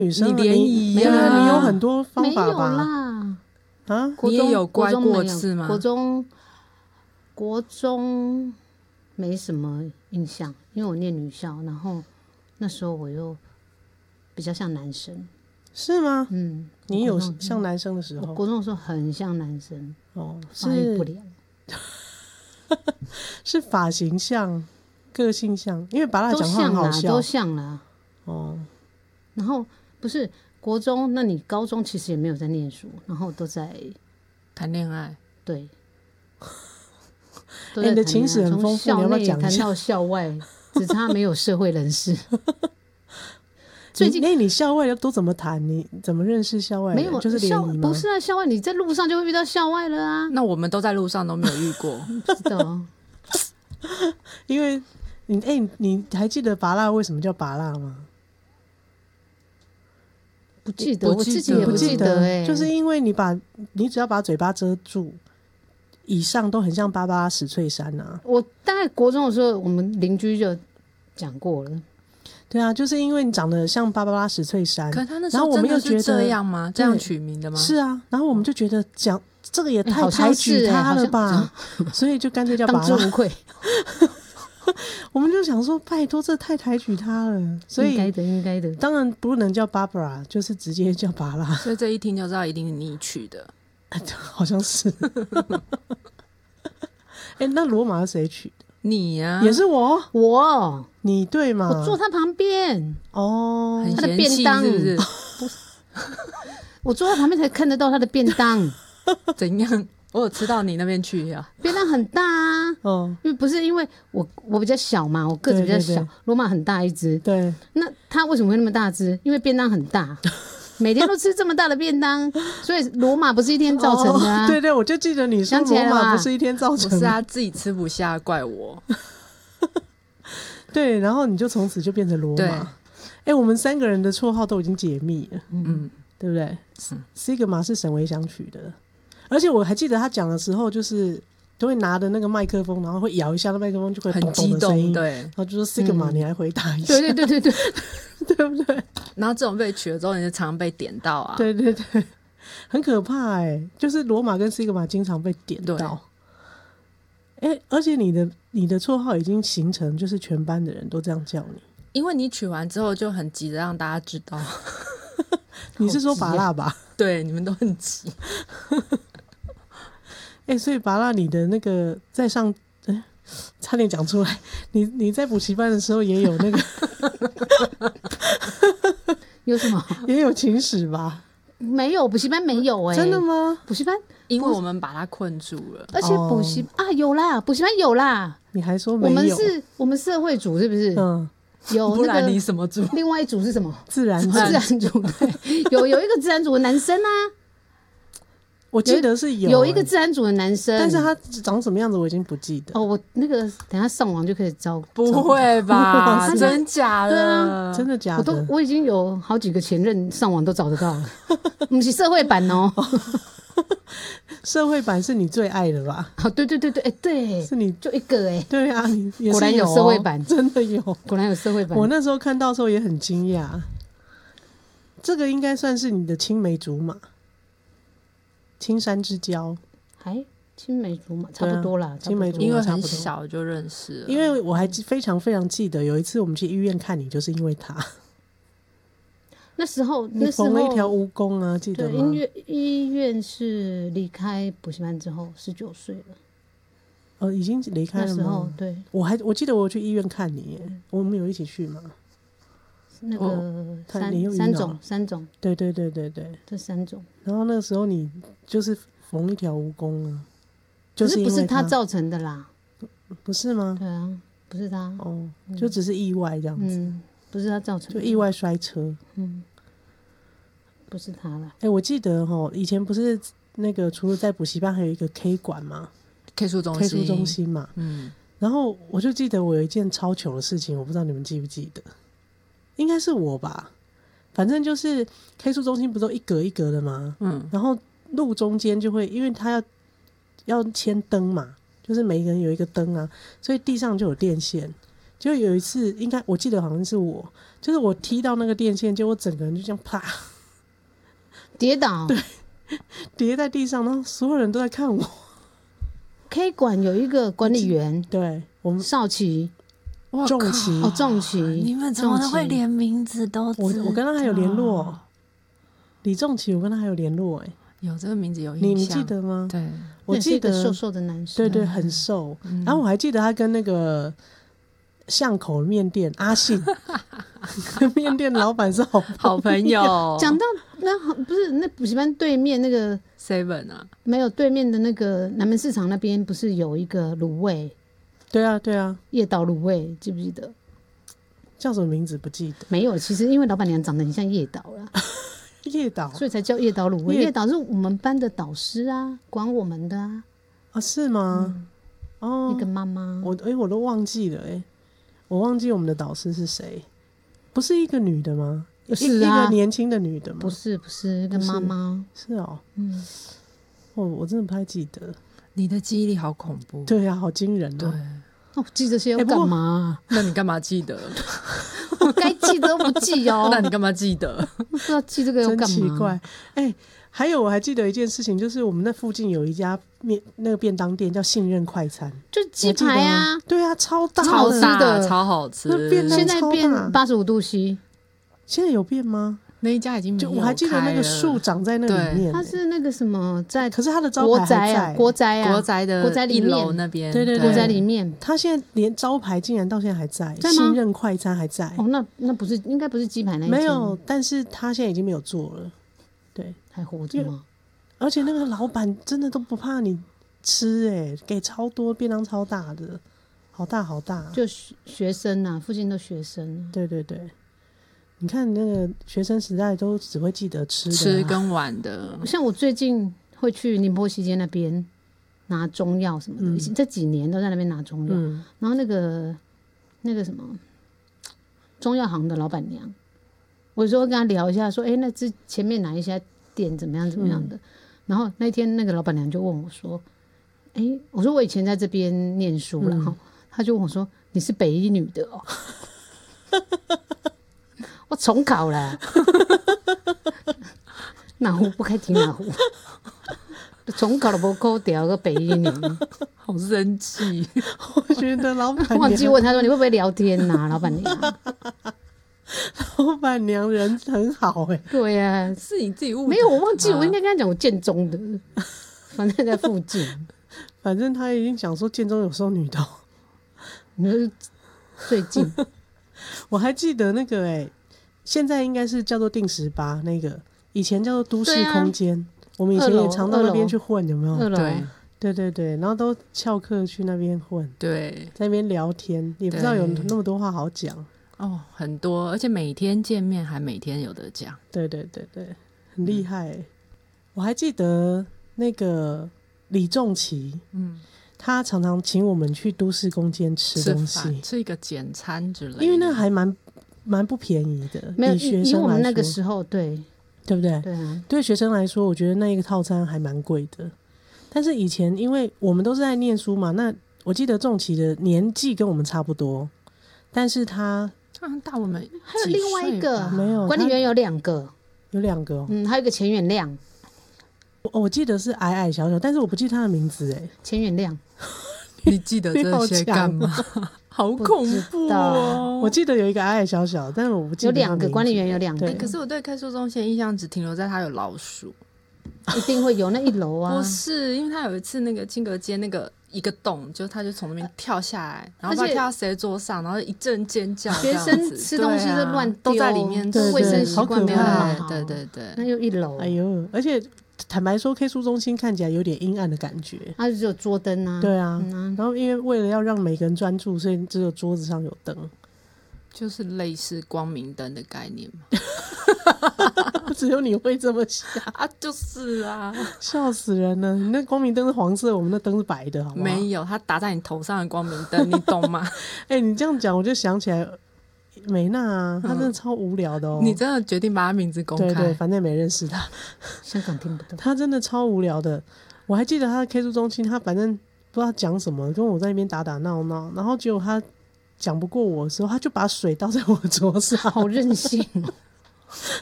女生你联谊没有你有很多方法吧？ 没有啦啊， 你也有乖过次吗？ 国中没什么印象，因为我念女校，然后那时候我又比较像男生。 是吗？你有像男生的时候？ 我国中的时候很像男生哦， 发育不良。 是发型像，个性像，因为把他讲话很好笑， 都像啦。 哦， 然后不是国中，那你高中其实也没有在念书，然后都在谈恋爱。 对， 你的情史很丰富，你要不要讲一下？ 谈到校外，只差没有社会人士。 最近你校外都怎么谈？你怎么认识校外人？ 没有， 就是联谊吗？ 不是啊，校外你在路上就会遇到校外了啊。 那我们都在路上都没有遇过， 不知道。 因为你还记得拔蜡为什么叫拔蜡吗？ 不记得，我自己也不记得就是因为你只要把嘴巴遮住，以上都很像芭芭拉史翠珊啊。 我大概国中的时候，我们邻居就讲过了。 对啊，就是因为你长得像芭芭拉史翠珊， 可他那时候真的是这样吗？这样取名的吗？ 是啊，然后我们就觉得讲这个也太抬举他了吧，所以就干脆叫芭拉。 当之无愧。 我们就想说，拜托，这太抬举他了，所以应该的， 当然不能叫 Barbara， 就是直接叫芭拉。 所以这一听就知道一定是你取的， 好像是。那罗马是谁取的？ 你呀， 也是我， 你对吗？ 我坐他旁边哦， 很他的便当是不是？ 我坐在旁边才看得到他的便当。 怎样？我有吃到你那边去呀？ 便当很大啊，因为我比较小嘛，我个子比较小，罗马很大一只， 对， 那他为什么会那么大只？因为便当很大，每天都吃这么大的便当，所以罗马不是一天造成的啊。 对对，我就记得你说罗马不是一天造成的， 不是他自己吃不下，怪我。 对，然后你就从此就变成罗马。我们3个人的绰号都已经解密了，对不对？Sigma 是沈维祥取的。而且我还记得他讲的时候，就是都会拿的那个麦克风，然后会摇一下那麦克风，就会咚咚的声音， 对， 然后就说 Sigma，你来回答一下， 对， 对不对？ 然后这种被取了之后，你就常常被点到啊， 对，很可怕就是罗马跟 Sigma 经常被点到，而且你的绰号已经形成，就是全班的人都这样叫你， 因为你取完之后就很急着让大家知道。 你是说拔蜡吧？ 对，你们都很急。 所以拔蜡你的那个在上，差点讲出来，你在补习班的时候也有那个有什么？ 也有情史吧？ 没有，补习班没有真的吗？ 补习班， 因为我们把它困住了。 而且补习有啦，补习班有啦。 你还说没有？ 我们社会组是不是？有不然你什么组？ 另外一组是什么？ 自然组。 对，有一个自然组的男生啊。 我记得是有一个自然组的男生， 但是他长什么样子我已经不记得。 我那个等一下上网就可以找。 不会吧？真假的？ 真的假的？ 我已经有好几个前任上网都找得到了。不是社会版哦。 社会版是你最爱的吧？ 对，对， 是你就一个对啊，你也是果然有社会版， 真的有， 果然有社会版。 我那时候看到的时候也很惊讶，这个应该算是你的青梅竹马。青山之交， 青梅竹马差不多啦， 青梅竹马， 因为很小就认识了。 因为我还非常非常记得有一次我们去医院看你，就是因为他。 那时候缝了一条蜈蚣啊，记得吗？ 医院是离开补习班之后19岁了。 已经离开了吗？ 那时候对， 我记得我去医院看你耶，我们有一起去吗？ 那个三种， 对，这 3种。 然后那个时候你就是缝一条蜈蚣啊，就是因为不是他造成的啦？ 不是吗？ 对啊，不是他就只是意外这样子， 不是他造成的， 就意外摔车， 不是他啦。 我记得以前不是那个除了在补习班，还有一个 K 馆嘛 ，K 书中心嘛，然后我就记得我有一件超糗的事情，我不知道你们记不记得。应该是我吧，反正就是 K 书中心不都一格一格的吗？然后路中间就会，因为他要牵灯嘛，就是每一个人有一个灯啊，所以地上就有电线， 就有一次，应该我记得好像是我，就是我踢到那个电线，就我整个人就这样啪跌倒， 对，跌在地上，然后所有人都在看我。 K 馆有一个管理员， 对我们少奇， 仲奇哦，仲奇， 你们怎么会连名字都知道？ 我跟他还有联络，李仲奇，我跟他还有联络，哎， 有这个名字有印象， 你记得吗？ 对， 我记得那是一个瘦瘦的男生， 对对，很瘦。然后我还记得他跟那个巷口面店阿信面店老板是好朋友。 讲到那不是那补习班对面那个 Seven 啊， 没有对面的那个南门市场那边不是有一个卤味？ 对啊对啊， 叶岛卤味记不记得？ 叫什么名字不记得？ 没有，其实因为老板娘长得很像叶岛啦， 叶导， 所以才叫叶岛卤味。叶岛是我们班的导师啊，管我们的啊。 啊是吗？哦， 那个妈妈， 我都忘记了我忘记我们的导师是谁，不是一个女的吗？ 是啊， 一个年轻的女的吗？ 不是，那个妈妈是哦，我真的不太记得。 你的记忆力好恐怖。 对啊，好惊人对， 哦，记这些要干嘛？ 那你干嘛记得？ 我该记得都不记哦。 那你干嘛记得？ 不知道记这个要干嘛？ 真奇怪。还有我还记得一件事情，就是我们那附近有一家那个便当店叫信任快餐， 就鸡排啊， 对啊，超大超吃的， 超好吃。 那便当现在变超大 85度 C， 现在有变吗？ 那一家已经没有就我还记得那个树长在那里面， 它是那个什么在， 可是它的招牌还在国宅的一楼那边， 对对对， 国宅里面， 它现在连招牌竟然到现在还在， 在吗？ 信任快餐还在。 哦，那不是应该不是鸡排那一间， 没有，但是它现在已经没有做了，对， 还活着吗？ 而且那个老板真的都不怕你吃，给超多便当，超大的，好大好大， 就学生啊，附近都学生， 对对对。你看那个学生时代都只会记得吃跟玩的， 像我最近会去宁波西街那边拿中药什么的，这几年都在那边拿中药。然后那个什么中药行的老板娘，我有时候跟她聊一下，说，那前面哪一家店怎么样怎么样的。然后那天那个老板娘就问我说，我说我以前在这边念书，然后她就问我说，你是北一女的哦？我重考了，哪壶不开提哪壶，重考了不扣掉个北一女， 好生气。 我觉得老板娘忘记问他说你会不会聊天呐、老板娘， 老板娘人很好对啊， 是你自己误没有我忘记，我应该跟他讲我建中的，反正在附近， 反正他已经讲说建中有收女的， 你说最近我还记得那个现在应该是叫做定18那个，以前叫做都市空间，我们以前也常到那边去混，有没有？对对对，然后都翘课去那边混， 对， 在那边聊天，也不知道有那么多话好讲哦，很多，而且每天见面还每天有得讲， 对对对对，很厉害我还记得那个李仲奇，他常常请我们去都市空间吃东西， 吃一个简餐之类的， 因为那还蛮不便宜的， 没有以我们那个说时候对不对？ 对啊， 对学生来说，我觉得那一个套餐还蛮贵的。但是以前因为我们都是在念书嘛，那我记得仲奇的年纪跟我们差不多，但是他大我们还有另外一个没有管理员有2个， 有2个还有一个钱远亮， 我记得是矮矮小小，但是我不记得他的名字钱远亮， 你记得这些干嘛？好恐怖哦！ 我记得有一个矮矮小小，但是我不记得有2个管理员有2个， 可是我对开书中心的印象只停留在他有老鼠， 一定会有那1楼啊。 不是，因为他有一次那个金阁街那个一个洞，就他就从那边跳下来，然后他跳到谁桌上，然后一阵尖叫。 学生吃东西就乱丢， 都在里面， 卫生习惯没有那么好。 对对对， 那又1楼， 哎呦！而且坦白说 ，K 书中心看起来有点阴暗的感觉。 它只有桌灯啊。 对啊，然后因为为了要让每个人专注，所以只有桌子上有灯， 就是类似光明灯的概念嘛。 只有你会这么想啊？就是啊， 笑死人了！你那光明灯是黄色，我们那灯是白的，好不好？ 没有，它打在你头上的光明灯，你懂吗？ 你这样讲，我就想起来美娜啊，她真的超无聊的哦。 你真的决定把她名字公开？ 对对，反正也没认识她。 香港听不懂。 她真的超无聊的。我还记得她的 K 书中心，她反正不知道讲什么，跟我在那边打打闹闹，然后结果她讲不过我的时候，他就把水倒在我桌上， 好任性哦。